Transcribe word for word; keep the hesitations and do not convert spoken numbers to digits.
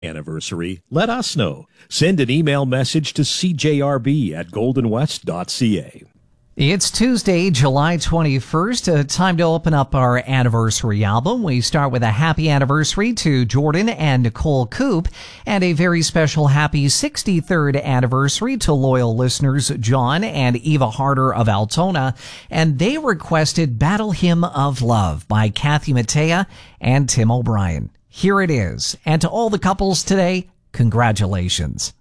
anniversary, let us know. Send an email message to c j r b at golden west dot c a. It's Tuesday, July twenty-first. Uh, time to open up our anniversary album. We start with a happy anniversary to Jordan and Nicole Coop, and a very special happy sixty-third anniversary to loyal listeners John and Eva Harder of Altona. And they requested Battle Hymn of Love by Kathy Mattea and Tim O'Brien. Here it is. And to all the couples today, congratulations.